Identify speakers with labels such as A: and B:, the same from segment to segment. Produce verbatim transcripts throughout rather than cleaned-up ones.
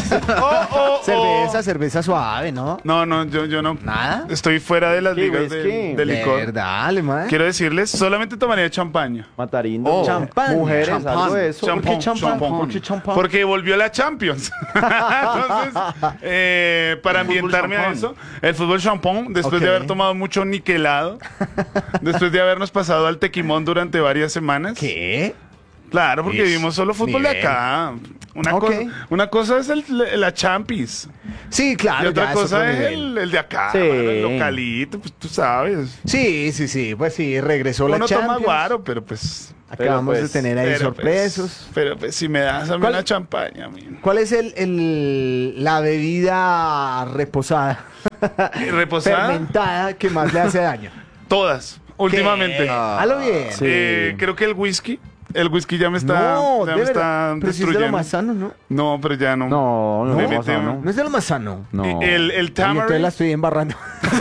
A: Oh, oh,
B: Cerveza,
A: oh.
B: cerveza suave, ¿no?
A: No, no, yo, yo no.
B: ¿Nada?
A: Estoy fuera de las
C: ¿Qué,
A: ligas de,
C: whisky?
A: de
B: De
A: licor.
B: verdad, alemán.
A: Quiero decirles, solamente tomaría champaña.
C: Matarindo.
B: Oh, champán,
C: Mujeres,
B: champán.
C: algo de eso.
B: ¿Por qué
A: Champán,
B: champán?
A: champán.
B: ¿Por qué champán?
A: Porque volvió la Champions. Entonces, eh, para ambientarme a
D: champán.
A: eso, el fútbol champán, después
B: Ok.
A: de haber tomado mucho niquelado, después de habernos pasado al tequimón durante varias semanas.
B: ¿Qué?
A: Claro, porque
B: Ish,
A: vimos solo fútbol de
B: nivel.
A: acá. Una,
B: Ok.
A: cosa, una cosa es el, la Champis
B: Sí, claro.
A: y otra
B: ya, eso
A: cosa
B: fue
A: es
B: nivel.
A: el, el de acá,
C: Sí.
A: mano, el localito, pues tú sabes.
B: Sí, sí, sí. Pues sí, regresó la
A: Uno toma
B: Champions.
A: guaro, pero pues...
B: Acabamos
C: Pero, pues,
B: de tener ahí
A: pero,
B: sorpresos.
A: Pues, pero pues si me das a mí
B: ¿Cuál-
A: una champaña, a mí.
B: ¿Cuál es el, el- la bebida reposada,
A: Reposada,
B: fermentada que más le hace daño?
A: todas, últimamente.
B: ¿Qué? Halo bien.
C: Sí.
A: Eh, creo que el whisky, el whisky ya me está,
B: no,
A: ya
B: de
A: me está
B: verdad. Pero si es de lo
A: destruyendo.
B: más sano, ¿no?
A: No, pero ya no.
C: No, no,
A: Me
C: no,
A: metí-
C: no.
B: No es de lo más sano.
C: No.
A: El, el
B: Oye, entonces la
A: tamarind,
B: estoy embarrando.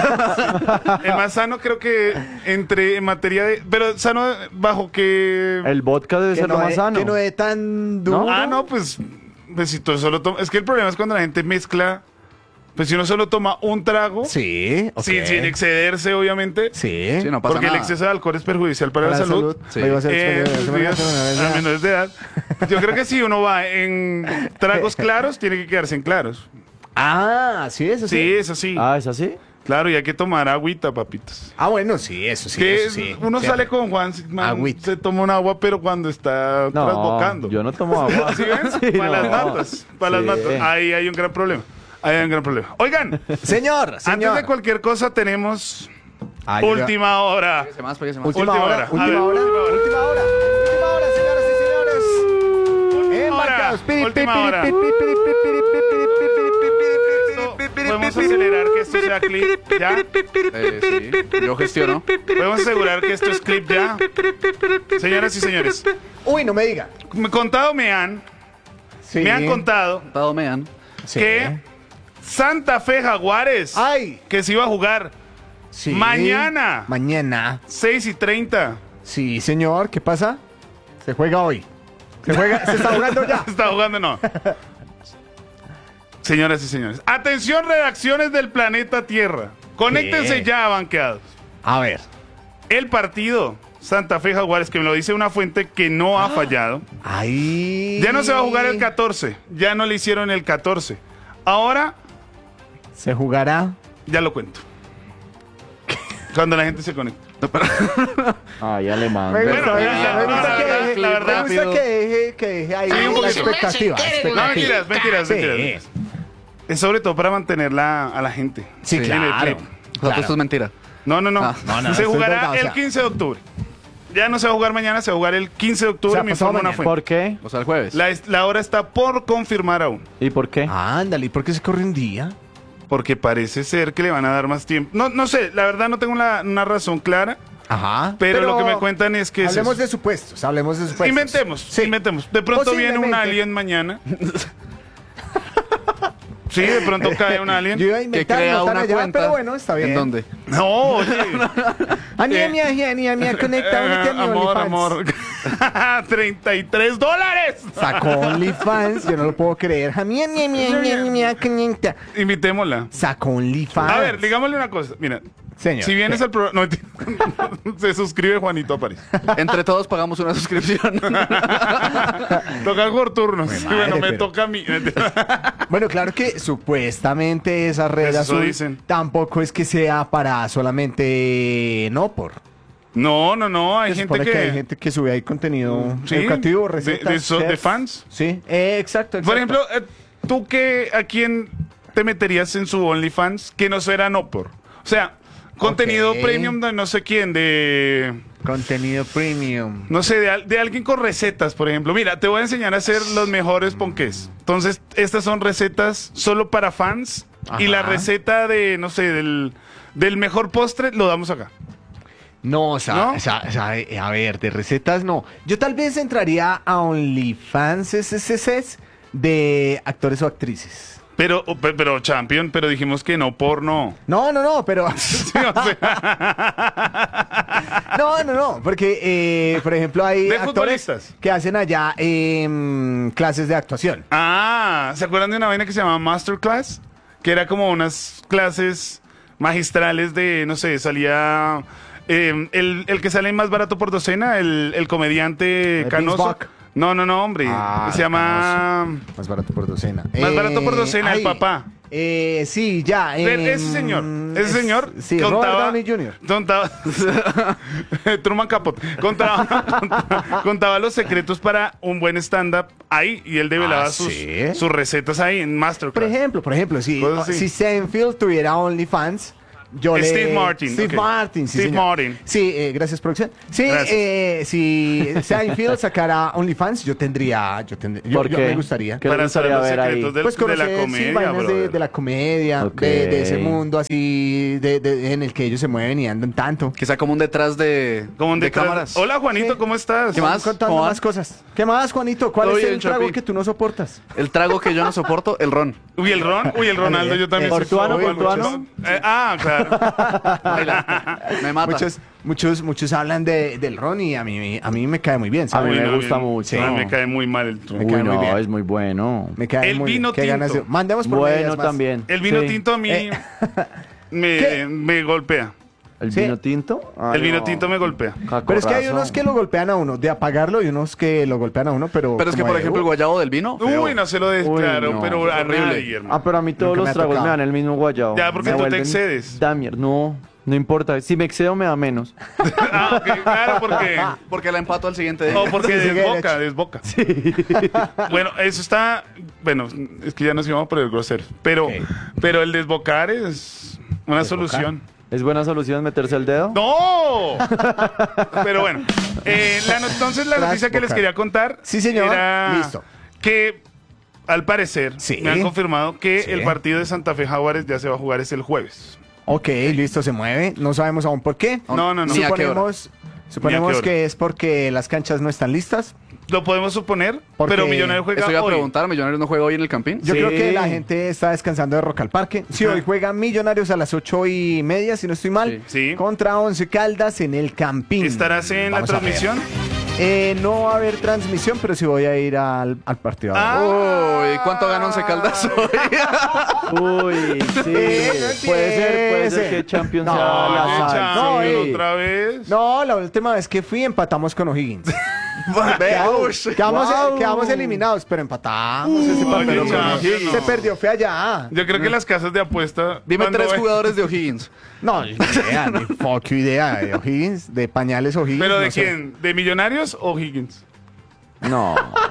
A: el más sano creo que entre en materia de... Pero sano bajo que...
C: El vodka debe
B: que,
C: ser
B: no
C: lo más
B: es,
C: sano.
B: que no es tan duro.
A: Ah, no, pues, pues si tú solo tomas... Es que el problema es cuando la gente mezcla... Pues si uno solo toma un trago,
B: Sí, ok.
A: sin, sin excederse, obviamente,
B: Sí.
D: Sí, no pasa
A: porque el
D: nada.
A: exceso de alcohol es perjudicial para,
B: Para
A: la salud.
D: Sí.
B: Ahí va a ser
A: Eh,
B: experiencia.
A: a menores de edad. Yo creo que si uno va en tragos claros, tiene que quedarse en claros.
B: Ah, sí, eso sí.
A: Sí, eso sí.
C: Ah, ¿es así?
A: Claro, y hay que tomar agüita, papitos.
B: Ah, bueno, sí, eso sí.
A: que
B: eso sí.
A: uno
B: Sí.
A: sale con Juan, man,
B: Agüita.
A: se toma un agua, pero cuando está
C: No,
A: trasbocando.
C: yo no tomo agua.
A: ¿Sí ven?
C: Sí,
A: para las
C: no.
A: matas, para
C: Sí.
A: las matas. Ahí hay un gran problema. Ahí hay un gran problema. Oigan,
B: Señor, señor.
A: antes de cualquier cosa tenemos
B: Ay, yo-
A: última hora.
D: Pégase más, pégase más.
B: Última,
A: Última
B: hora,
A: hora. A
B: última
A: ver,
B: hora,
A: última hora.
B: última hora, última hora, señoras y señores. Embarcados. Piri,
A: última
B: piri,
A: hora.
B: piri, piri, piri, piri, piri, piri, piri,
A: Esto, podemos acelerar que esto sea clip ya.
D: Eh, sí, yo gestiono.
A: Podemos asegurar que esto es clip ya. Señoras y señores,
B: piri. Uy, no me diga.
A: me contado me han,
B: Sí.
A: me han contado
D: Todo mean.
B: Sí.
A: que Santa Fe Jaguares,
B: Ay,
A: que se iba a jugar
B: sí.
A: Mañana.
B: Mañana.
A: seis y treinta.
B: Sí, señor. ¿Qué pasa? Se juega hoy. Se juega, se está jugando ya.
A: Está jugando, no. Señoras y señores, atención, redacciones del planeta Tierra. Conéctense
B: ¿Qué?
A: ya, banqueados.
B: A ver.
A: El partido Santa Fe Jaguares, que me lo dice una fuente que no ha fallado,
B: Ahí.
A: ya no se va a jugar el catorce. Ya no le hicieron el catorce. Ahora,
B: Se jugará.
A: ya lo cuento. Cuando la gente se conecte.
C: Ay, alemán.
B: Me
A: Bueno,
B: gusta, me
A: ya,
B: gusta,
A: ya,
B: me gusta
A: la
B: que
A: verdad,
B: deje-
A: la verdad.
B: me gusta que deje, que deje ahí
A: Sí, un
B: la
A: poquito.
B: expectativa.
A: No,
B: expectativa.
A: mentiras, mentiras,
B: Sí.
A: mentiras. Es sobre todo para mantenerla a la gente.
B: Sí,
D: Sí.
A: En el
B: claro.
A: clip.
D: O sea,
B: Claro.
D: esto es mentira.
A: No, no, no.
D: Ah.
B: No, no,
A: se
B: esto es
A: jugará
B: verdad, o
A: el
B: sea.
A: quince de octubre. Ya no se va a jugar mañana, se va a jugar el quince de octubre,
B: O sea,
A: me
B: pasado
A: informa una
B: mañana.
A: fuente.
C: ¿Por qué?
D: O sea, el jueves.
A: La, es- la hora está por confirmar aún.
C: ¿Y por qué?
B: Ándale, ¿y por qué se corre un día?
A: Porque parece ser que le van a dar más tiempo. No, no sé, la verdad no tengo la- una razón clara,
B: Ajá.
A: pero, lo que me cuentan es que es
B: Hablemos
A: eso.
B: de supuestos, hablemos de supuestos.
A: Inventemos,
B: Sí.
A: inventemos. De pronto viene un
B: Posiblemente.
A: alien mañana. Sí, de pronto cae un alien.
B: Yo iba a
D: Que
B: inventar,
D: crea
B: no tan
D: una
B: allá,
D: cuenta.
B: pero bueno, está bien.
D: ¿En dónde?
A: No, oye.
B: Ania, ania, ania, ania, conecta,
A: Eh,
B: únete a mi
A: amor,
B: OnlyFans.
A: amor. treinta y tres dólares.
B: Sacó OnlyFans, yo no lo puedo creer. Ania, ania, ania, ania, ania, conecta.
A: Invitémosla.
B: Sacó OnlyFans.
A: A ver, digámosle una cosa. Mira,
B: Señor.
A: si vienes al programa. No, mentira. Se suscribe Juanito Aparicio.
D: Entre todos pagamos una suscripción.
A: Toca por turnos.
B: Jue
A: Sí,
B: madre,
A: bueno, me
B: pero-
A: toca a mí.
B: Bueno, claro que supuestamente esa red
A: Eso
B: azul
A: dicen.
B: tampoco es que sea para solamente no por.
A: No, no, no. Hay
B: Se
A: gente
B: supone
A: que.
B: hay gente que sube ahí contenido
A: Sí,
B: educativo,
A: de-
B: recetas,
A: de so- de
B: chefs.
A: fans.
B: Sí, eh, exacto, exacto.
A: Por ejemplo, eh, ¿tú qué, a quién te meterías en su OnlyFans que no fuera no por? O sea, contenido
B: Ok.
A: premium de no sé quién, de.
B: Contenido premium.
A: No sé, de, al- de alguien con recetas, por ejemplo. Mira, te voy a enseñar a hacer los mejores ponqués. Entonces, estas son recetas solo para fans. Y
B: Ajá.
A: la receta de, no sé, del, del mejor postre lo damos acá.
B: No, o sea,
A: ¿No?
B: o sea, o sea, eh, a ver, de recetas no. Yo tal vez entraría a OnlyFans S S S de actores o actrices.
A: Pero, o- pe- pero, Champion, pero dijimos que no porno.
B: No, no, no, pero
A: Sí, o sea,
B: No, no, no, porque, eh, por ejemplo, hay
A: De
B: actores
A: futbolistas.
B: que hacen allá em, clases de actuación.
A: Ah, ¿se acuerdan de una vaina que se llamaba Masterclass? Que era como unas clases magistrales de, no sé, salía eh, el, el que sale más barato por docena, el, el comediante
B: ¿El
A: canoso.
B: Vince Vaughn?
A: No, no, no, hombre.
B: Ah,
A: se llama...
B: Más barato por docena.
A: Más barato por docena, el
B: ay,
A: papá.
B: Eh, sí, ya.
A: Ese
B: em,
A: señor, ese
B: es-
A: señor
B: Sí, Robert Downey junior
A: Contaba, Truman Capote. Contaba, contaba, contaba los secretos para un buen stand-up ahí y él develaba
B: ¿Ah,
A: sus,
B: sí?
A: sus recetas ahí en
B: Por
A: Masterclass.
B: ejemplo, por ejemplo, si,
A: Cosas así.
B: si Seinfeld tuviera OnlyFans, yo
A: Steve
B: le...
A: Martin,
B: Steve
A: ok.
B: Martin, sí,
A: Steve
B: señor.
A: Martin.
B: Sí, eh, gracias, producción. Sí,
A: Gracias.
B: eh, si Seinfeld sacara OnlyFans, yo tendría... Yo, tendría, yo,
C: ¿Por
B: yo
C: qué?
B: me gustaría.
C: ¿Qué le
A: Para saber
C: gustaría
A: los
C: ver ahí?
A: secretos del-
B: Pues
A: de la
B: conocer, sí,
A: comedia,
B: vainas de,
A: brother.
B: de la comedia,
C: Ok.
B: de, de ese mundo así, de, de- en el que ellos se mueven y andan tanto.
D: Que sea como un detrás de,
A: Como un
D: de
A: detrás-
D: cámaras.
A: Hola, Juanito,
B: Sí.
A: ¿cómo estás?
D: ¿Qué más?
B: Contando
D: ¿Cómo van?
B: más cosas. ¿Qué más, Juanito? ¿Cuál
D: Todo
B: es el
D: bien,
B: trago
D: Chapi.
B: que tú no soportas?
D: El trago que yo no soporto, el ron.
A: Uy, el Ron. Uy, el Ronaldo, yo también. soy
C: ¿Portuano,
A: fan,
C: portuano?
A: muchachos. Eh, ah, claro.
D: Baila. Me mata.
B: Muchos, muchos, muchos hablan de, del ron y a mí, a mí me cae muy bien,
C: A
B: ¿sabes?
C: mí
A: Uy,
C: me
A: no,
C: gusta
A: bien.
C: mucho.
A: A mí me cae muy mal el
B: Me
A: Ron.
C: Uy,
B: cae muy
C: no,
B: bien.
C: es muy bueno.
B: Me cae
A: El
B: muy
A: vino
B: bien. Qué ganas de-
A: tinto.
B: Mandemos por
C: Bueno
B: medias más.
C: también.
A: El vino
C: Sí.
A: tinto a mí
B: Eh.
A: me,
B: ¿Qué?
A: me golpea.
C: ¿El
B: Sí.
C: vino tinto? Ay,
A: El vino
C: no.
A: tinto me golpea.
B: Pero es que hay
C: Cacorrazo.
B: unos que lo golpean a uno, de apagarlo, y unos que lo golpean a uno, pero...
D: Pero es que,
B: como
D: por
B: de,
D: ejemplo, el
B: uh,
D: guayabo del vino. feo.
A: Uy, no se lo des,
C: Uy,
A: claro,
C: no,
A: pero a
D: horrible.
A: nadie, hermano.
C: Ah, pero a mí todos
B: Nunca me
C: los
B: ha
C: tragos
B: tocado.
C: me dan el mismo guayabo.
A: Ya, porque
C: Me
A: tú te
C: vuelven
A: excedes.
C: Damier, no, no importa. Si me excedo me da menos.
A: Ah, ok, claro, porque...
D: Porque la empato al siguiente día.
A: O porque
B: Sí, sí,
A: desboca,
B: derecho.
A: desboca. Bueno, eso está... Bueno, es que ya nos íbamos por el grosero. Pero,
B: Ok.
A: pero el desbocar es una
B: ¿Desbocar?
A: solución.
C: ¿Es buena solución meterse el dedo?
A: ¡No! Pero bueno, eh, la no- entonces la
B: Tras
A: noticia que les
B: bocar.
A: quería contar
B: Sí, señor.
A: era
B: Listo.
A: que al parecer
B: Sí.
A: me han confirmado que
B: Sí.
A: el partido de Santa Fe Jaguares ya se va a jugar es el jueves.
B: Ok, listo, se mueve. No sabemos aún por qué.
A: No, no, no.
D: Ni a qué hora.
B: Suponemos, suponemos
A: Ni a qué hora.
B: que es porque las canchas no están listas.
A: Lo podemos suponer,
B: Porque-
A: pero Millonarios juega
D: Estoy a
A: hoy.
D: preguntar, ¿Millonarios no juega hoy en el Campín?
B: Yo
C: Sí.
B: creo que la gente está descansando de Rock al Parque. Sí, hoy juegan Millonarios a las ocho y media, si no estoy mal,
A: Sí. Sí.
B: contra Once Caldas en el Campín.
A: ¿Estarás en
B: Vamos
A: la
B: a ver.
A: transmisión?
B: Eh, no va a haber transmisión, pero sí voy a ir al, al partido.
A: Ah.
D: Uy, ¿cuánto ganó Once Caldas hoy?
C: Uy, sí.
B: Eh, no
C: puede ser, puede ser
B: empiece.
C: que Champions
B: No,
C: sea la
A: Oye,
C: sal.
A: Champions,
B: sí.
A: otra vez.
B: No, la última vez que fui empatamos con O'Higgins.
D: Ve,
B: Quedamos,
D: uy.
B: quedamos-
C: Wow.
B: quedamos eliminados, pero empatamos ese
A: Oye,
B: partido. con
A: Champions,
B: O'Higgins.
A: no.
B: Se perdió, fue allá.
A: Yo creo que las casas de apuesta...
D: Dime
A: cuando
D: tres
A: ve-
D: jugadores de O'Higgins.
B: No, ni idea, ni fuck idea de O'Higgins, de pañales O'Higgins.
A: ¿Pero de
B: no sé.
A: quién? ¿De Millonarios o Higgins?
C: No.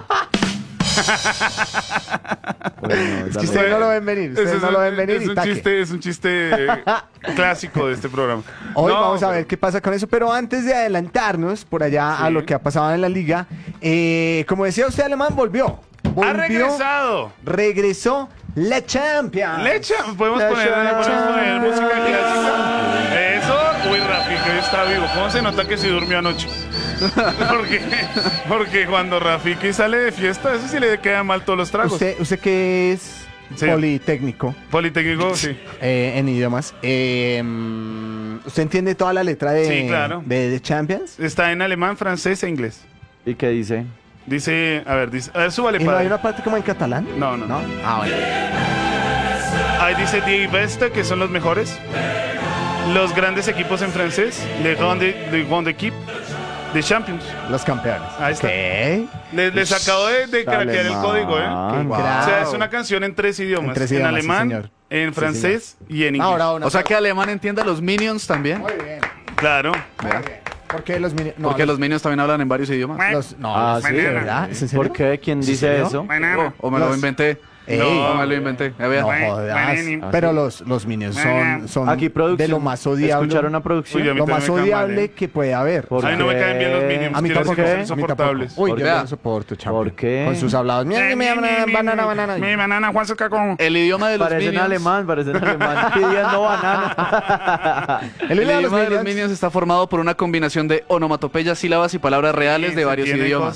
C: Bueno,
B: Es que
C: dame-
B: ustedes no lo ven venir, ustedes
A: Ese es
B: no lo
A: un-
B: ven venir
A: es
B: y
A: un
B: taque.
A: chiste, es un chiste clásico de este programa.
B: Hoy
A: No,
B: vamos a
A: pero-
B: ver qué pasa con eso, pero antes de adelantarnos por allá a
A: Sí.
B: lo que ha pasado en la liga, eh, como decía usted, Alemán volvió. Volvió,
A: ¡Ha regresado!
B: regresó la Champions.
A: Lecha, podemos
B: La
A: poner, podemos poner
B: Champions.
A: música clásica. Eso, uy, Rafi, que hoy está vivo. ¿Cómo se nota que sí durmió anoche? Porque, porque cuando Rafiki sale de fiesta, eso sí le quedan mal todos los tragos.
B: Usted, usted que es
A: Sí.
B: politécnico
A: Politécnico, sí.
B: eh, en idiomas, eh, mm, ¿usted entiende toda la letra de,
A: Sí, claro.
B: de, de Champions?
A: Está en alemán, francés e inglés.
C: ¿Y qué dice?
A: Dice, a ver, dice, a ver, súbale
B: ¿Y no
A: para.
B: hay una parte como en catalán?
A: No, no, no.
B: Ah, bueno.
A: Ahí dice Die Beste, que son los mejores. Los grandes equipos en francés. Le grande, le grande équipe de Champions.
B: Los campeones.
A: Ahí está.
B: ¿Qué?
A: Les, les acabo de, de craquear el
C: Alemán.
A: código, ¿eh?
C: Qué
B: Guau.
A: O sea, es una canción en tres idiomas.
B: En tres
A: En,
B: idiomas, sí,
A: alemán,
B: señor.
A: en
B: Sí,
A: francés y en inglés.
B: Ahora una.
D: O sea que Alemán entiende a los Minions también.
B: Muy bien.
A: Claro.
D: Vea.
B: ¿Por qué los mini- no,
D: Porque
B: los,
D: los Minions también hablan en varios idiomas.
B: los- no,
C: Ah,
B: los-
C: sí,
B: ¿de
A: ¿de
B: verdad? ¿Es en serio?
C: ¿Por qué? ¿Quién
B: ¿En
C: dice
B: serio?
C: eso?
A: Banana.
D: O me lo
B: Los-
D: inventé.
B: Ey.
D: O me lo inventé. A ver.
B: No
A: Bueno,
B: jodas.
A: bueno,
B: Pero los, los minions son, son
C: Aquí producción.
B: de lo más odiable.
C: ¿Escucharon a producción?
A: Uy, a mí
B: Lo
A: también
B: más
A: me caen
B: odiable
A: mal, ¿eh?
B: que puede haber.
C: ¿Por
A: A mí no me
C: qué?
A: caen bien los Minions.
B: A mí
A: quiero decir
B: tampoco.
A: que son
B: A mí tampoco.
A: insoportables.
B: Uy,
C: ¿Por
B: yo
D: qué?
B: no lo soporto, chaval.
C: ¿Por qué?
B: Con sus hablados. Mira, mira, mira, banana, banana.
A: Mi banana, Juan Soca con...
D: El idioma de los
C: Parecen
D: Minions.
C: alemán, parecen alemán. Pidiendo banana.
B: El
D: El
B: idioma
D: idioma de los Minions está formado por una combinación de onomatopeyas, sílabas y palabras reales
A: Sí,
D: de
A: se
D: varios
A: entienden
D: idiomas.
A: cosas.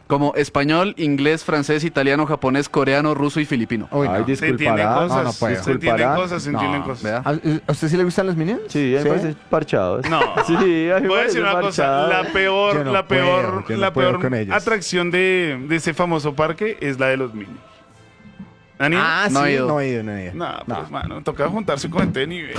D: Como español, inglés, francés, italiano, japonés, coreano, ruso y filipino.
B: Uy, no.
C: Ay,
A: Se entienden
C: disculpará.
A: cosas,
B: No, no puedo.
A: se entienden
C: Disculpará.
A: cosas, se entienden
B: No,
A: cosas.
D: Vea.
B: ¿A a usted sí le gustan los Minions?
C: Sí, a mí me parece parchado.
A: No.
C: Sí, a mí me
A: Voy a
C: parece
A: decir una cosa,
C: parchado.
A: la peor,
B: Yo no
A: la
B: puedo,
A: peor,
B: yo no
A: la
B: puedo
A: peor
B: con ellos.
A: atracción de, de ese famoso parque es la de los Minions. ¿Han ido?
B: Ah,
D: No
B: sí,
D: he ido.
B: no he ido, no he ido.
A: No,
B: No.
A: pues, mano, toca juntarse con gente de nivel.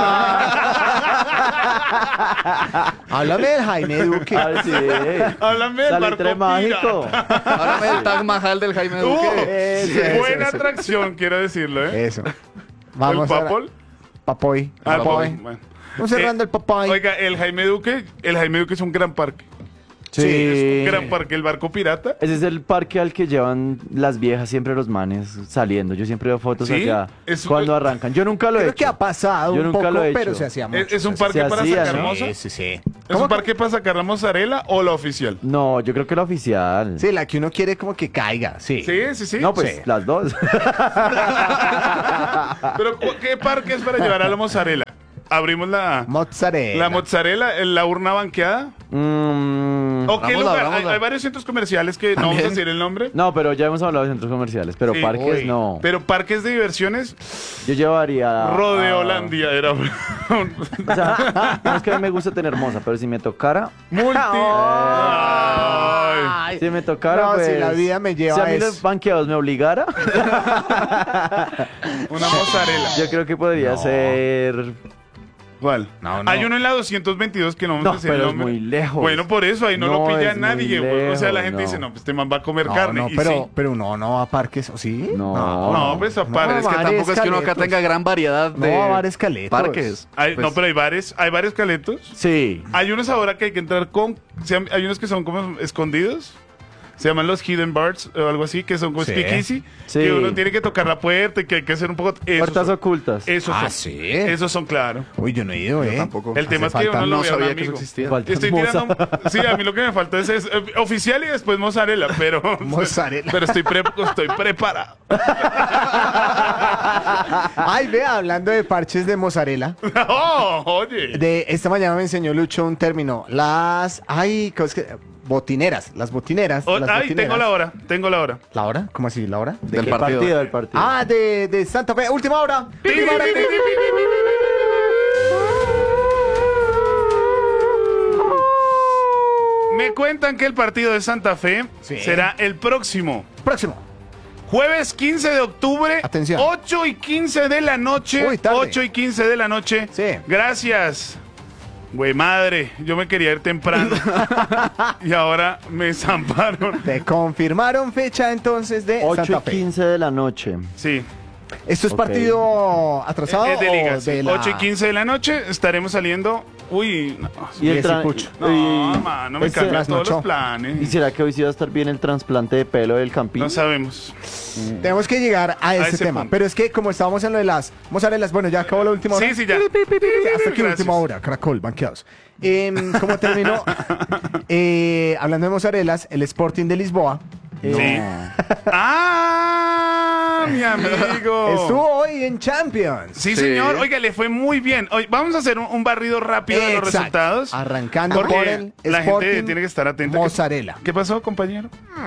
B: Háblame del Jaime Duque.
C: Ay, sí.
A: Háblame del
C: Salitre
A: barco
C: mágico.
A: pirata.
D: Háblame del Taj Mahal del Jaime
A: Uh,
D: Duque.
B: Eso, eso,
A: buena
B: eso.
A: atracción, quiero decirlo, ¿eh?
B: Eso. Vamos
A: ¿El
B: a...
A: Papol?
B: Papoy.
A: Ah,
B: Papoy.
A: Papoy, bueno.
B: Vamos cerrando
A: Eh,
B: el Papoy.
A: Oiga, el Jaime Duque, el Jaime Duque es un gran parque.
C: Sí.
A: Es un gran parque, el barco pirata.
C: Ese es el parque al que llevan las viejas siempre los manes saliendo. Yo siempre veo fotos
A: ¿Sí?
C: allá
A: Es-
C: cuando arrancan. Yo nunca lo he
B: Creo
C: hecho.
B: que ha pasado
C: Yo
B: un
C: nunca
B: poco,
C: lo he hecho.
B: pero se hacía mucho.
A: Es, es un
B: se
A: parque
C: se
A: para
C: hacía,
A: sacar
C: ¿no?
A: moza.
B: Sí, sí, sí.
A: ¿Es un parque para sacar la mozzarella o la oficial?
C: No, yo creo que la oficial.
B: Sí, la que uno quiere como que caiga, sí.
A: Sí, sí, sí.
C: No, pues
B: Sí.
C: las dos.
A: Pero ¿cu- ¿qué parque es para llevar a la mozzarella? Abrimos la,
B: Mozzarella.
A: la mozzarella, en la urna banqueada.
C: Mm,
A: ¿O qué
D: Abrámosla,
A: lugar? Hay,
D: abrámosla.
A: hay varios centros comerciales que no vamos a
D: También.
A: decir el nombre.
C: no, pero ya hemos hablado de centros comerciales. Pero
A: Sí,
C: parques
B: uy.
C: no.
A: Pero parques de diversiones,
C: Yo llevaría.
A: Rodeo
C: a-
A: Holandia era
C: O sea, no es que a mí me gusta tener moza, pero si me tocara.
A: multi. Ay.
B: Ay.
C: Si me tocara,
B: No,
C: pues.
B: si la vida me lleva
C: Si a mí
B: a
C: los
B: eso.
C: banqueados me obligara,
A: Una mozzarella.
C: yo creo que podría ser.
A: ¿Cuál?
B: No, no.
A: Hay uno en la doscientos veintidós que no vamos
C: No,
A: a decir
C: pero
A: el
C: es
A: nombre.
C: muy lejos.
A: Bueno, por eso ahí no, lo
C: No,
A: pilla
C: es
A: nadie,
C: muy
A: güey. O sea, la
C: lejos,
A: gente dice,
C: no.
A: no, pues este man va a comer
B: No,
A: carne.
B: no,
A: y
B: pero,
A: sí.
B: pero uno no va a parques, ¿o sí?
C: No.
A: No, pues a pares.
D: Es que
B: bares,
D: tampoco es que uno acá
B: caletos.
D: tenga gran variedad de
B: No, bares caletos.
D: parques.
A: Hay-
D: Pues,
A: no, pero hay bares, hay varios caletos.
C: Sí.
A: Hay unos ahora que hay que entrar con. se llama- Hay unos que son como escondidos. Se llaman los hidden bars o algo así, que son como
B: Sí.
A: speakeasy.
C: Sí.
A: Que uno tiene que tocar la puerta y que hay que hacer un poco. Esos
C: Puertas
A: son,
C: ocultas.
A: esos
B: Ah,
A: son.
B: sí.
A: Esos son, claro.
B: Uy, yo no he ido, ¿eh?
D: tampoco.
A: El tema es
B: Hace
A: que
B: falta-
A: uno lo
D: no
A: ve a un
D: sabía que eso
A: amigo.
D: existía.
C: Falta
A: Estoy
C: moza.
A: tirando. Sí, a mí lo que me falta es, es, eh, oficial y después mozzarella, pero.
B: Mozzarella.
A: Pero estoy, pre- estoy preparado.
B: Ay, vea, hablando de parches de mozzarella.
A: Oh, oye.
B: De esta mañana me enseñó Lucho un término. Las. Ay, ¿cómo es que? Botineras. Las botineras.
A: Oh,
B: las
A: ay,
B: botineras.
A: tengo la hora. Tengo la hora.
B: ¿La hora? ¿Cómo así? ¿La hora? ¿De
D: Del
B: qué?
C: El
D: partido.
C: partido, del partido.
B: Ah, de, de Santa Fe. Última hora. Última hora.
A: Me cuentan que el partido de Santa Fe
B: Sí.
A: será el próximo
B: Próximo.
A: jueves quince de octubre,
B: Atención.
A: ocho y quince de la noche.
B: Uy, tarde.
A: ocho y quince de la noche.
B: Sí.
A: Gracias. Güey, madre, yo me quería ir temprano. Y ahora me zamparon.
B: Te confirmaron fecha entonces de
C: ocho
B: Santa
C: y
B: Fe.
C: quince de la noche.
A: Sí.
B: ¿Esto es
C: Ok.
B: partido atrasado
A: Es de liga.
B: o
A: sí.
B: de la...
A: ocho y quince de la noche estaremos saliendo. Uy, no.
C: Y el
B: Jesse
C: tra-
B: Pucho.
A: No,
C: y-
A: mano, me
C: ese-
A: cambian todos
B: trasnochó.
A: los planes.
C: ¿Y será que hoy sí va a estar bien el trasplante de pelo del Campín?
A: No sabemos.
B: Tenemos que llegar a ese,
A: ese
B: tema.
A: punto.
B: Pero es que como estábamos en lo de las mozzarellas, bueno, ya acabó la última hora.
A: Sí, sí, ya.
B: Hasta aquí la
A: Gracias.
B: última hora, Caracol, banqueados. Eh, como terminó, eh, hablando de mozzarellas, el Sporting de Lisboa
C: Eh,
A: Sí. ¡Ah! Mi amigo.
B: estuvo hoy en Champions.
A: Sí,
D: Sí.
A: señor. Oiga, le fue muy bien. Hoy vamos a hacer un, un barrido rápido de los
B: Exacto.
A: resultados.
B: Arrancando
A: Porque
B: por el
A: la
B: Sporting
A: gente tiene que estar atenta.
B: Mozzarella.
A: ¿Qué pasó, compañero?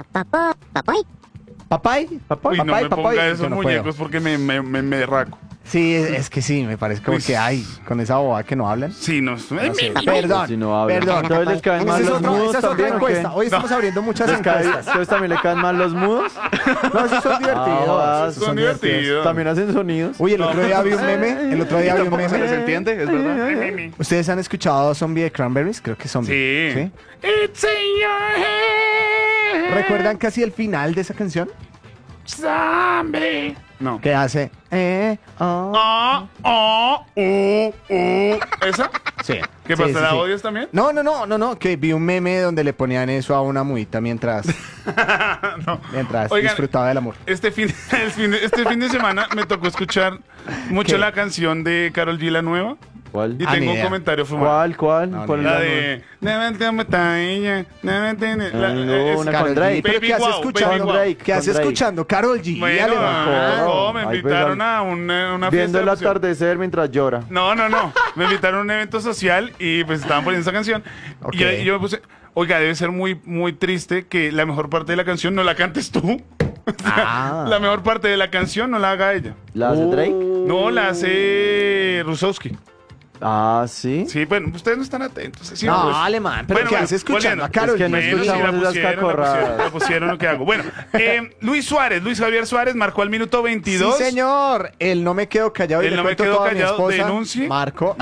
B: ¿Papay?
C: Papá,
A: Uy, no
B: papay,
A: me
B: papay.
A: ponga
B: Yo
A: esos
B: no
A: muñecos
B: puedo.
A: porque me, me, me, me raco.
B: Sí, es, es que sí, me parece como
A: Uy.
B: que hay con esa boba que no hablan.
A: Sí, no.
B: No sé.
C: Pues
B: Perdón,
C: si no hablan.
B: perdón.
C: Entonces les caen
B: Esa
C: mal
B: es
C: los
B: otra-
C: mudos
B: esa es otra
C: también, ¿o qué?
B: encuesta. Hoy estamos abriendo muchas
C: ¿Les cae-
B: encuestas.
C: ¿Ustedes también le caen mal los mudos?
B: No, esos son divertidos.
C: Ah,
B: esos
A: son divertidos.
C: También hacen sonidos.
B: Uy, el otro día vi un meme. El otro día vi un
D: Tampoco se les
B: meme.
D: entiende, es verdad.
B: ¿Ustedes han escuchado Zombie de Cranberries? Creo que Zombie.
A: Sí. It's in your head.
B: ¿Recuerdan casi el final de esa canción?
A: Zombie. No.
B: Que hace. Eh, oh.
A: Ah, ah, uh, uh. ¿Esa?
B: Sí.
A: ¿Qué
B: Sí,
A: pasa?
B: sí,
A: ¿La
B: sí.
A: odias también?
B: No, no, no, no, no. Que vi un meme donde le ponían eso a una muita mientras,
A: No.
B: mientras
A: Oigan,
B: disfrutaba del amor.
A: Este fin, el fin de, este fin de semana me tocó escuchar mucho
B: ¿Qué?
A: la canción de Karol G, la nueva.
C: ¿Cuál?
A: Y
B: Ah, ni
A: tengo un
B: idea.
A: comentario fumado.
C: ¿Cuál? ¿Cuál?
B: No,
C: ¿Cuál
B: ni
C: es
A: La
C: la
A: de... "Levante, matailla, levante, ne-". La-
C: Ah, no,
A: es-
C: una
B: Karol
C: con
B: G.
C: Drake.
B: ¿Pero
A: Baby
B: qué hace
A: Wow,
B: escuchando?
A: Baby
C: Wow. Drake,
B: ¿Qué hace
C: con Drake.
B: escuchando? Karol G.
A: Bueno,
B: Alemán.
A: no, me
C: Ay, pues,
A: invitaron
C: al-
A: a una, una fiesta
C: Viendo
A: de
C: el
A: opción.
C: atardecer mientras llora.
A: No, no, no. Me invitaron a un evento social y pues estaban poniendo esa canción.
B: Ok.
A: Y yo, y yo me puse, Oiga, debe ser muy, muy triste que la mejor parte de la canción no la cantes tú.
B: Ah.
A: La mejor parte de la canción no la haga ella.
C: ¿La hace Drake?
A: No, la hace Rusowski.
C: Ah, ¿sí?
A: Sí, bueno, ustedes no están atentos. Sí,
B: No,
A: pues.
B: alemán, pero
A: Bueno,
B: ¿qué
A: bueno,
B: hace escuchando
A: volviendo.
B: a Karol
C: Es que no
B: G?
A: Bueno, sí, la
C: escuchamos esas
A: pusieron, la pusieron,
C: cacorradas.
A: la pusieron, lo que hago. Bueno, eh, Luis Suárez, Luis Javier Suárez marcó al minuto veintidós.
B: Sí, señor. El no me quedo callado y
A: El
B: le
A: no me
B: cuento
A: quedo
B: todo a mi
A: callado,
B: esposa.
A: denuncie.
B: Marco.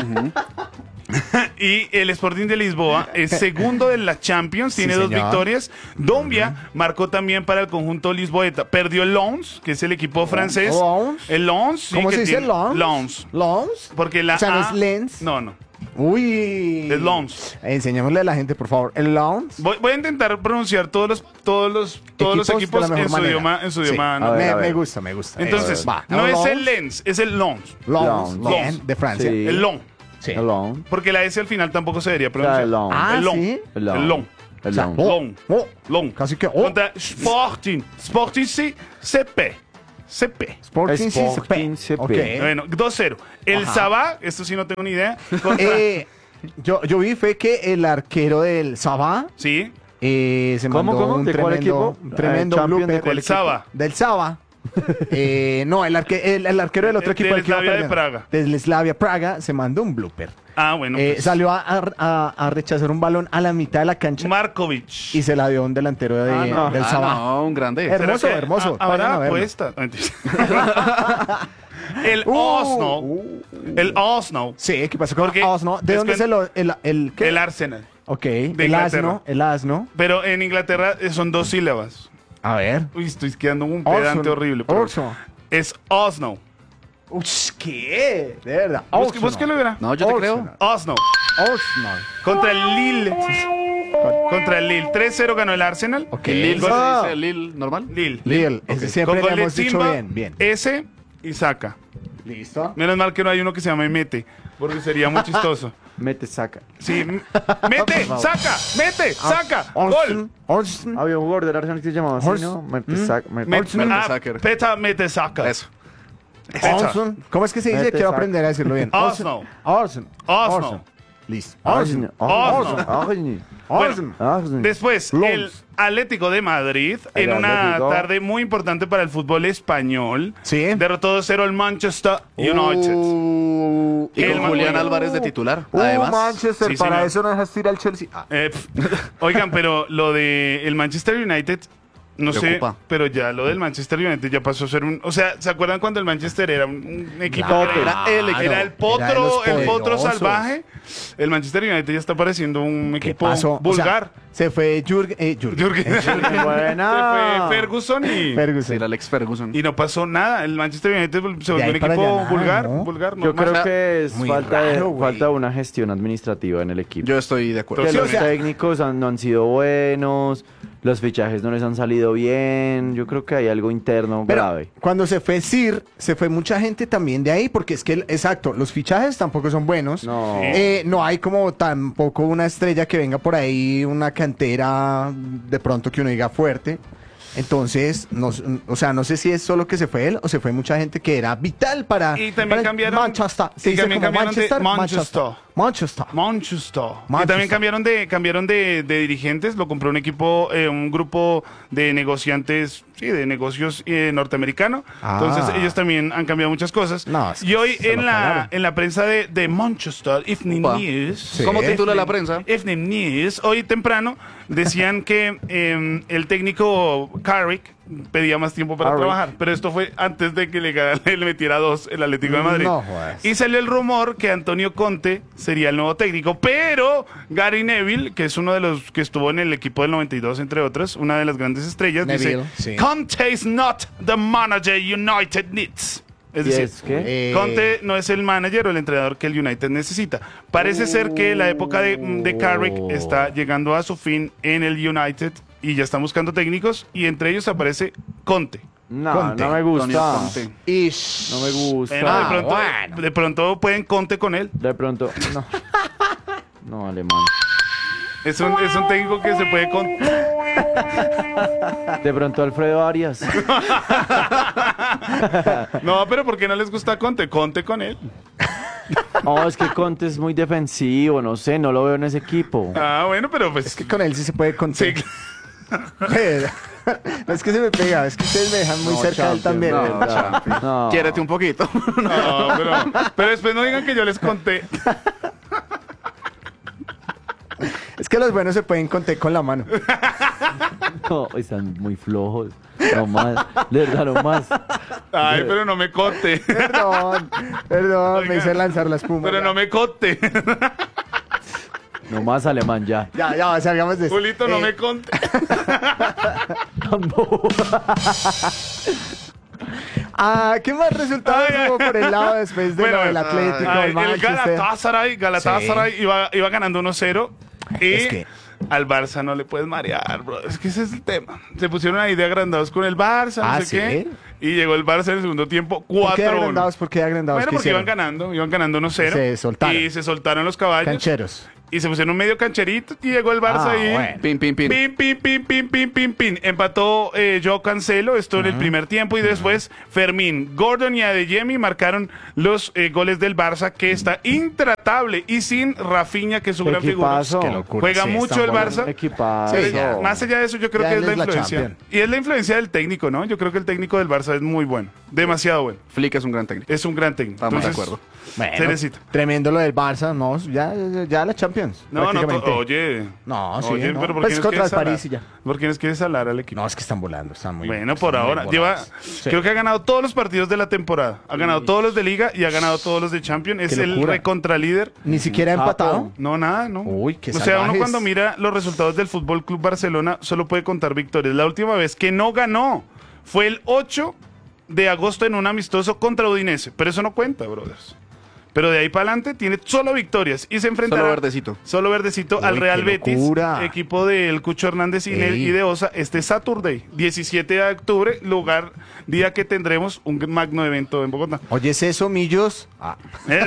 A: Y el Sporting de Lisboa es segundo de la Champions, tiene
B: Sí,
A: dos
B: señor.
A: victorias. Dombia marcó también para el conjunto lisboeta. Perdió el Lens, que es el equipo francés.
B: Lens.
A: El Lens, sí,
B: ¿Cómo
A: que
B: se dice
A: tiene-
B: Lens?
A: Lens.
B: ¿Lens?
A: Porque la
B: O sea, no
A: A-
B: es Lens.
A: No, no.
B: Uy.
A: Es Lens.
B: Enseñémosle a la gente, por favor. El Lens.
A: Voy, voy a intentar pronunciar todos los todos los todos los
B: Equipos
A: equipos
B: de la
A: en
B: mejor
A: su
B: manera.
A: idioma en su
B: Sí.
A: idioma.
C: A
A: no.
C: ver,
B: me,
C: a ver.
B: me gusta, me gusta.
A: Entonces,
B: Eso, va.
A: no es
B: Lens.
A: el Lens, es el Lens.
B: Lens.
C: Lens.
B: Lens, de Francia.
C: Sí.
A: El Lens.
B: Sí.
C: El long.
A: Porque la S al final tampoco se debería
C: O sea,
A: pronunciar.
C: el long.
B: Ah,
A: el Lens.
B: ¿sí?
C: El
A: El Lens.
C: El
B: O sea,
C: long.
B: oh,
A: Long.
B: oh,
A: Long.
B: Casi que. Oh.
A: Contra Sporting. Sporting sí, C P. C P.
B: Sporting, sí,
C: Sporting
B: C P.
C: C P.
B: Ok.
A: Bueno, dos cero. El
B: Ajá.
A: Sabah, esto sí no tengo ni idea. Contra-
B: Eh, yo, yo vi fue que el arquero del Sabah
A: sí,
B: eh, se
C: ¿Cómo,
B: mandó
C: cómo?
B: un
C: ¿De cuál
B: tremendo,
C: equipo?
B: un tremendo
C: Eh, Champions,
B: blooper.
C: ¿de cuál
A: del
C: equipo?
A: Sabah.
B: Del Sabah. Eh, no, el, arque- el, el arquero del otro
A: Del
B: equipo. el que iba
A: Slavia de
B: perdiendo.
A: Praga.
B: Del Slavia Praga se mandó un blooper.
A: Ah, bueno.
B: Eh,
A: pues,
B: salió a, a- a rechazar un balón a la mitad de la cancha
A: Markovic.
B: y se la dio a un delantero de,
A: Ah, no.
B: del
D: Ah,
B: Sabah.
D: no, un grande.
B: Her-
A: ¿Será
B: hermoso,
A: que
B: hermoso.
A: a-
B: Vayan a
A: Habrá
B: verlo.
A: apuesta. No, mentira. El
B: Uh,
A: Arsenal.
B: uh.
A: El Arsenal.
B: Sí, ¿qué pasó con
A: Porque
B: Arsenal? ¿De
A: es
B: dónde
A: que-
B: es el, el, el, qué?
A: El Arsenal.
B: Ok, el
A: Inglaterra.
B: asno, el asno.
A: Pero en Inglaterra eh, son dos sílabas.
B: A ver.
A: Uy, estoy quedando un pedante
B: Arsenal.
A: horrible. pero
B: Arsenal.
A: Es Arsenal.
B: Ush, ¿qué? De verdad.
A: Busque-
B: Arsenal.
A: Búsquelo y verá.
D: No, yo te
B: Arsenal.
D: creo.
A: Arsenal.
B: Arsenal.
A: Contra el Lille. Contra el Lille. tres cero ganó el Arsenal.
B: Ok.
D: ¿El Lil se
B: Ah.
D: dice Lil normal?
A: Lille.
B: Lille, ese siempre
A: Con
B: le
A: gol de
B: hemos dicho
A: Simba,
B: bien, bien.
A: S y saca.
B: Listo.
A: Menos mal que no hay uno que se llame Mete, porque sería muy chistoso.
C: Mete, saca.
A: Sí, m- mete, saca, mete, saca, gol.
B: Arsenal. Arsenal.
C: Había un jugador del Arsenal que se llamaba así,
B: Horst-
C: ¿no? Mete,
B: ¿Mm?
C: saca. Mete,
A: Me-
D: Arsenal.
A: ah,
D: Sacker.
A: Peta, mete, saca.
D: Eso.
A: Peta.
B: Arsenal. ¿Cómo es que se dice?
C: Mete,
B: Quiero
C: saca.
B: aprender a decirlo bien.
A: Arsenal.
B: Arsenal.
A: Arsenal.
B: Listo.
C: Arsenal.
A: Arsenal.
C: Arsenal.
B: Arsenal.
C: Arsenal.
A: Después,
B: Lons.
A: el Atlético de Madrid,
C: El
A: en una
C: Atlético.
A: tarde muy importante para el fútbol español,
B: Sí.
A: derrotó dos cero al Manchester United.
B: Uh,
D: Y
A: El
D: con
A: man-
D: Julián Álvarez de titular.
B: Uh,
D: Además.
B: Manchester,
A: Sí,
B: para
A: señor.
B: eso no dejas ir al Chelsea. Ah.
A: Eh, pf, oigan, pero lo de el Manchester United, no sé,
D: Preocupa.
A: pero ya lo del Manchester United ya pasó a ser un... O sea, ¿se acuerdan cuando el Manchester era un, un equipo?
B: Claro,
A: que era, el,
B: claro,
A: era el
B: era de
A: potro,
B: los
A: el potro
B: poderosos.
A: salvaje. El Manchester United ya está pareciendo un
B: ¿Qué
A: equipo
B: pasó?
A: vulgar.
B: O sea, se fue Jürgen. Eh, Jürgen.
A: Jürgen. Se
C: Buena.
A: fue Ferguson y...
B: Ferguson.
D: Sí, Alex Ferguson.
A: Y no pasó nada. El Manchester United se volvió
B: ahí
A: un
B: para
A: equipo
B: allá nada,
A: vulgar,
B: ¿no?
A: vulgar.
C: Yo
A: normal.
C: creo que es
B: Muy
C: falta, de,
B: raro, güey.
C: falta una gestión administrativa en el equipo.
D: Yo estoy de acuerdo.
C: que
A: Sí,
C: los
A: o sea-
C: técnicos han- no han sido buenos, los fichajes no les han salido bien. Yo creo que hay algo interno
B: Pero
C: grave.
B: cuando se fue Sir, se fue mucha gente también de ahí, porque es que, exacto, los fichajes tampoco son buenos.
C: No.
B: Eh, no hay como tampoco una estrella que venga por ahí, una cantera de pronto que uno diga fuerte. Entonces, no, s- o sea, no sé si es solo que se fue él o se fue mucha gente que era vital para,
A: Y también
B: para el
A: cambiaron-
B: Manchester.
A: y
B: Se dice
A: también
B: como
A: cambiaron de
B: Manchester,
A: Manchester.
B: Manchester.
A: Manchester. Y
B: Manchester.
A: también cambiaron de cambiaron de, de dirigentes, lo compró un equipo, eh, un grupo de negociantes, sí, de negocios eh, norteamericano.
B: Ah.
A: Entonces ellos también han cambiado muchas cosas.
B: No, es que
A: y hoy
B: se lo
A: en la
B: cagaron.
A: en la prensa de, de Manchester Evening
D: Upa.
A: News,
B: Sí.
D: ¿Cómo titula la prensa?
A: Evening News, hoy temprano decían que eh, el técnico Carrick pedía más tiempo para
C: Carrick.
A: trabajar, pero esto fue antes de que le, le metiera dos el Atlético de Madrid.
B: No jodas.
A: Y salió el rumor que Antonio Conte sería el nuevo técnico, pero Gary Neville, que es uno de los que estuvo en el equipo del noventa y dos, entre otras, una de las grandes estrellas,
B: Neville,
A: dice,
B: sí.
A: Conte is not the manager United needs. Es
C: ¿Y
A: decir,
C: es qué?
B: Eh,
A: Conte no es el manager o el entrenador que el United necesita. Parece ser que la época de, de Carrick está llegando a su fin en el United y ya están buscando técnicos y entre ellos aparece Conte.
C: No,
B: Conte.
C: no me
D: Antonio
C: gusta.
D: Conte.
B: Ish.
C: No me gusta.
A: Bueno, de,
B: Ah,
A: pronto,
B: bueno.
A: de pronto pueden Conte con él.
C: De pronto, no. No, alemán.
A: Es un, es un técnico que se puede con...
C: De pronto Alfredo Arias.
A: No, pero ¿por qué no les gusta Conte? Conte con él.
C: No, es que Conte es muy defensivo, no sé, no lo veo en ese equipo.
A: Ah, bueno, pero pues...
B: Es que con él sí se puede
A: Sí,
B: contar. No es que se me pega, es que ustedes me dejan muy
C: No,
B: cerca de él
C: Champions,
B: también.
D: no,
B: ¿verdad?
D: Champions.
C: No.
D: Quiérete un poquito.
A: no, pero, pero después no digan que yo les conté.
B: Es que los buenos se pueden contar con la mano.
C: No, están muy flojos. No más, de verdad, no más.
A: Ay, pero no me conté.
B: Perdón, perdón,
A: Oiga,
B: me hice lanzar la espuma.
A: Pero
B: ya.
A: no me conté.
C: No más alemán ya.
B: Ya, ya, salgamos de esto.
A: Julito, no
B: Eh,
A: me conté.
B: Ah, ¿qué más resultados
A: Ay, ay.
B: hubo por el lado después de
A: Bueno,
B: lo del Atlético,
A: Ay,
B: el
A: el
B: Manchester?
A: Galatasaray, Galatasaray iba, iba ganando uno cero. Y
B: Es que-
A: al Barça no le puedes marear, bro. Es que ese es el tema. Se pusieron ahí de agrandados con el Barça, no
B: Ah,
A: sé
B: ¿sí?
A: qué. Y llegó el Barça en el segundo tiempo
B: ¿Por qué
A: cuatro uno.
B: agrandados? ¿Por qué agrandados?
A: Bueno,
B: ¿Qué
A: porque iban
B: hicieron?
A: ganando, iban ganando uno cero.
B: Se soltaron.
A: Y se soltaron los caballos.
B: Cancheros.
A: Y se pusieron medio cancherito y llegó el Barça
B: Ah,
A: ahí.
B: bueno.
D: Pin, pin, pin.
A: Pin, pin, pin, pin, pin, pin, pin. Empató eh, Joao Cancelo, esto en el primer tiempo, y después Fermín, Gordon y Adeyemi marcaron los eh, goles del Barça, que está intratable, y sin Rafinha, que es su
C: Qué
A: gran figura.
C: equipazo. Qué
B: locura.
A: Juega
B: Sí,
A: mucho
B: están
A: el
B: volando.
A: Barça.
C: Equipazo.
B: Sí, ya.
A: Más allá de eso, yo creo
B: Ya
A: que es
B: él
A: la
B: es la
A: influencia.
B: Champions.
A: Y es la influencia del técnico, ¿no? Yo creo que el técnico del Barça es muy bueno, demasiado bueno.
D: Flick es un gran técnico.
A: Es un gran técnico.
D: Estamos de
A: Entonces,
D: acuerdo.
B: Bueno,
A: se necesita.
B: tremendo lo del Barça, no, ya, ya, ya la Champions.
A: No, no,
B: prácticamente.
A: to- oye.
B: No, sí,
A: Oye,
B: no.
A: pero ¿por
B: Pues
A: qué nos
B: contra
A: quieres
B: el París
A: salar?
B: y ya.
A: ¿Por qué nos quieres salar al equipo?
B: No, es que están volando, están muy
A: Bueno,
B: están
A: por
B: muy
A: ahora. Lleva,
B: volados. Sí.
A: creo que ha ganado todos los partidos de la temporada. Ha ganado todos los de Liga y ha ganado todos los de Champions. Es
B: Qué
A: el
B: locura.
A: recontralíder.
B: Ni siquiera ha
C: Ah,
B: empatado.
A: No, nada, ¿no?
B: Uy, qué
A: O sea, uno
B: salvajes.
A: cuando mira los resultados del Fútbol Club Barcelona solo puede contar victorias. La última vez que no ganó fue el ocho de agosto en un amistoso contra Udinese. Pero eso no cuenta, brothers. Pero de ahí para adelante tiene solo victorias y se enfrentará
D: Solo verdecito.
A: solo verdecito
B: Uy,
A: al Real
B: qué
A: Betis,
B: locura.
A: equipo del Cucho Hernández y,
B: Ey.
A: y de Osa, este Saturday, diecisiete de octubre, lugar, día que tendremos un magno evento en Bogotá.
B: ¿Oyes eso, Millos? Ah,
A: ¿Eh?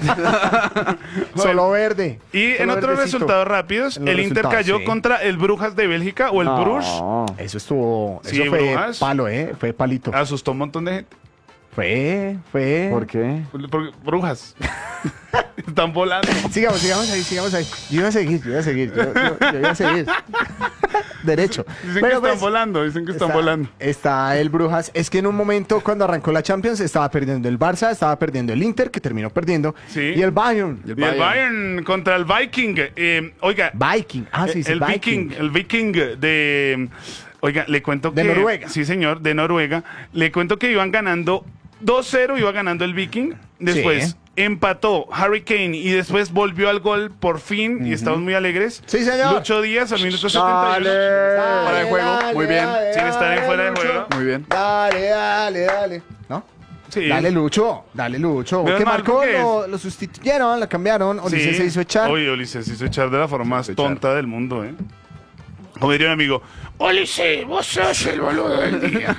B: solo verde.
A: Y en
B: Solo
A: otros
B: verdecito.
A: resultados rápidos,
B: En los
A: el Inter
B: resultados,
A: cayó
B: sí.
A: contra el Brujas de Bélgica o el
C: No.
A: Bruges.
B: Eso estuvo,
A: Sí,
B: eso fue
A: Brujas.
B: palo, ¿eh? Fue palito.
A: Asustó un montón de gente.
B: Fue, fue.
C: ¿Por qué?
A: Porque- Brujas. Están volando.
B: Sigamos, sigamos ahí, sigamos ahí. Yo iba a seguir, yo iba a seguir, yo, yo- yo iba a seguir. Derecho.
A: Dicen
B: Bueno,
A: que están
B: pues,
A: volando, dicen que están
B: está-
A: volando.
B: Está el Brujas. Es que en un momento, cuando arrancó la Champions, estaba perdiendo el Barça, estaba perdiendo el Inter, que terminó perdiendo.
A: Sí.
B: Y el Bayern.
D: Y el
A: Y el
D: Bayern.
A: Bayern contra el Viking. Eh, oiga,
B: Viking. Ah, sí, sí,
A: el Viking. el Viking de... Oiga, le cuento
B: De
A: que...
B: Noruega.
A: Sí, señor, de Noruega. Le cuento que iban ganando dos cero, iba ganando el Viking. Después
B: Sí.
A: empató Harry Kane y después volvió al gol por fin y estamos muy alegres.
B: Sí, señor.
A: Lucho Díaz al minuto setenta y uno.
B: Dale,
D: Fuera de juego,
B: dale,
D: muy bien.
B: dale,
A: Sin estar en
B: dale,
A: fuera de
B: Lucho.
A: juego.
D: Muy bien.
B: Dale, dale, dale. ¿No?
A: Sí.
B: Dale, Lucho. Dale, Lucho.
A: Menos
B: ¿Qué
A: mal,
B: marcó?
A: porque
B: Lo, lo sustituyeron, lo cambiaron. Ulises
A: Sí.
B: se hizo echar.
A: Oye, Ulises se hizo echar de la forma más
D: hizo echar.
A: tonta del mundo, ¿eh? Como diría un amigo, Ulises, vos sos el boludo del día.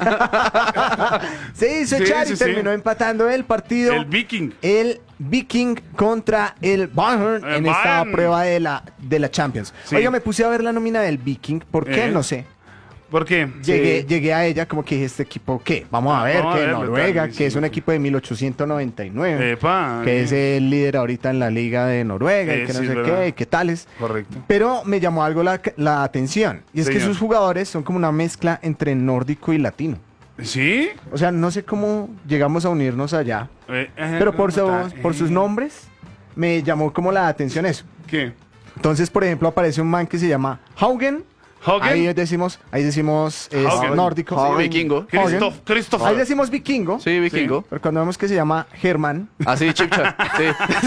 B: Se hizo
A: Sí,
B: echar
A: sí,
B: y
A: sí.
B: terminó empatando el partido.
A: El Viking.
B: El Viking contra el Bayern
A: El
B: en esta
A: Bayern.
B: prueba de la, de la Champions.
A: Sí.
B: Oiga, me puse a ver la nómina del Viking. ¿Por qué?
A: Eh.
B: No sé.
A: ¿Por qué?
B: Llegué,
C: Sí.
B: llegué a ella como que dije, ¿este equipo qué? Vamos a ver,
A: Vamos a
B: que
A: verlo,
B: Noruega,
A: tal,
B: que es
A: sí.
B: un equipo de mil ochocientos noventa y nueve,
A: Epa.
B: que es el líder ahorita en la liga de Noruega, y
A: Eh,
B: que no
A: sí,
B: sé
A: verdad.
B: qué, y qué tales.
A: Correcto.
B: Pero me llamó algo la, la atención, y es que
A: Señor.
B: sus jugadores son como una mezcla entre nórdico y latino.
A: ¿Sí?
B: O sea, no sé cómo llegamos a unirnos allá,
A: Eh, eh,
B: pero por, su-
A: eh,
B: por sus nombres me llamó como la atención eso.
A: ¿Qué?
B: Entonces, por ejemplo, aparece un man que se llama Haugen.
A: ¿Haugen?
B: Ahí decimos, ahí decimos es
A: Haugen.
B: nórdico.
D: Sí, vikingo.
A: Christoph, Christoph.
B: Ahí decimos vikingo.
D: Sí, vikingo.
B: Pero cuando vemos que se llama Germán,
D: Ah, sí, chipcha. Sí.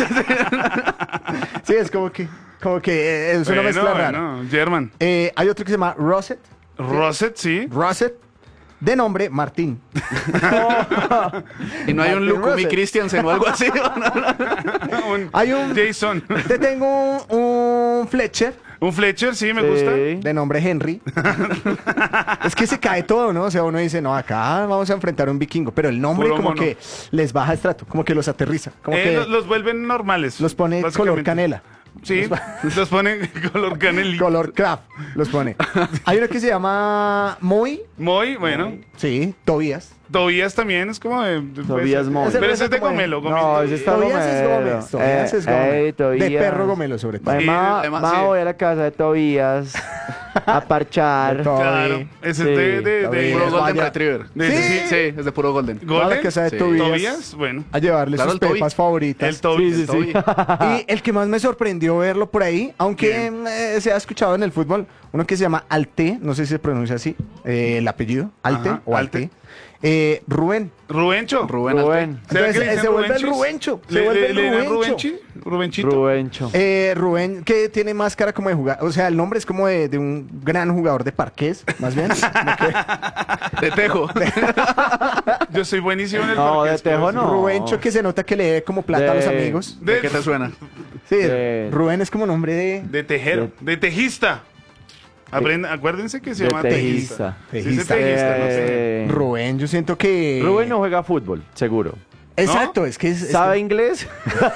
B: sí, es como que, como que eh, es una
A: Bueno,
B: mezcla rara.
A: bueno, German.
B: Eh, hay otro que se llama Rosset.
A: Rosset, sí.
B: Rosset, de nombre Martín.
D: Y no hay un
B: Martin
D: Lukumi
B: Russell.
D: Christiansen o algo así. ¿O no?
A: Un
B: Hay un-
A: Jason.
B: Te tengo un, un Fletcher,
A: Un Fletcher, sí, me gusta.
C: Sí.
B: de nombre Henry. Es que se cae todo, ¿no? O sea, uno dice, no, acá vamos a enfrentar a un vikingo. Pero el nombre
A: Puro
B: como
A: mono.
B: que les baja estrato, como que los aterriza. Como
A: Eh,
B: que
A: los, los vuelven normales.
B: los pone color
A: básicamente.
B: canela.
A: Sí, los ponen color canelita.
B: Color craft, los pone. Hay uno que se llama Moy.
A: Muy bueno.
B: Sí, Tobías.
A: Tobías también es como de... de-
C: Tobías Moy.
A: Pero ese
B: Ese
A: es de
B: como de-
A: Gomelo.
C: No,
A: Gomelo.
C: ese está
B: Tobías es
C: Gomelo.
B: Gómez. Tobías
C: Eh,
B: es Gómez.
C: ey,
B: De
C: Tobías.
B: perro Gomelo, sobre todo.
C: Ay,
A: Sí,
C: ma,
A: además,
C: ma,
A: sí.
C: voy a la casa de Tobías a parchar.
B: De todo.
A: Claro, ese
C: Sí,
A: es de... de,
B: Tobías.
A: de-
D: Puro Golden
B: vaya.
D: Retriever.
A: de-
B: Sí.
D: Sí, sí, es de puro Golden.
B: Toda la
A: Golden.
B: casa de
D: Sí.
B: Tobías.
A: Tobías, bueno.
B: A llevarle
D: Claro,
B: sus
D: el Toby.
B: pepas favoritas.
A: El Toby.
C: Sí, sí,
A: el
C: sí.
A: Toby.
B: Y el que más me sorprendió verlo por ahí, aunque eh, se ha escuchado en el fútbol, uno que se llama Alte, no sé si se pronuncia así, eh, el apellido, Alte
A: Ajá,
B: o Alte, eh, Rubén.
A: Rubencho.
D: Rubén.
C: Rubén.
A: ¿Será que
B: Entonces,
A: le dicen
B: se vuelve el
A: Rubenchis?
B: Rubencho, se
A: ¿Le-
B: vuelve
A: le-
B: el
A: le dirán
B: Rubencho.
A: Rubenchi? Rubenchito.
C: Rubencho.
B: Eh, Rubén, que tiene más cara como de jugar, o sea, el nombre es como de, de un gran jugador de parqués, más bien. Como que
D: De Tejo.
A: Yo soy buenísimo en el
C: No,
A: parqués,
C: de Tejo
A: pero-
C: no.
B: Rubencho que se nota que le debe como plata a los
C: De-
B: amigos.
D: ¿De qué te suena?
B: Sí,
C: de-
B: Rubén es como nombre de...
A: De tejero. De tejista. Aprenda, acuérdense que se
C: de
A: llama
C: tejista.
A: tejista. Sí, sí,
B: Tejista.
A: tejista, no sé.
C: Eh,
B: Rubén, yo siento que...
C: Rubén no juega fútbol, seguro.
B: Exacto, es que es... es
C: ¿Sabe
B: que-
C: inglés?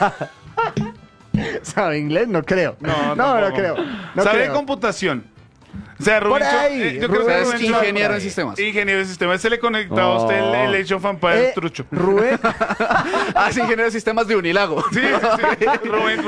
B: ¿Sabe inglés? No creo.
A: No,
B: no, no
A: tampoco.
B: creo. No
A: Sabe
B: creo.
A: de computación. O sea, Rubencho,
B: ahí,
A: eh, yo creo
B: Rubén
A: que
D: es
A: Rubencho-
D: ingeniero en sistemas.
A: Ingeniero de sistemas. Se le conectaba a usted
C: No.
A: el, el Age of Empires
B: Eh,
A: trucho.
B: Rubén,
D: Ah, sí, ingeniero de sistemas de Unilago.
A: Sí, sí. Rubén,